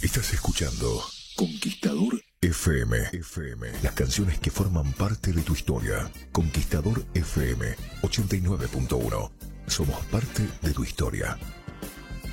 Estás escuchando Conquistador FM. Las canciones que forman parte de tu historia. Conquistador FM 89.1. Somos parte de tu historia.